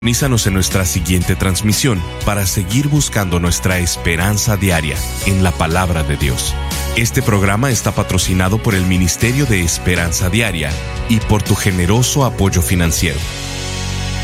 Sintonízanos en nuestra siguiente transmisión para seguir buscando nuestra esperanza diaria en la palabra de Dios. Este programa está patrocinado por el Ministerio de Esperanza Diaria y por tu generoso apoyo financiero.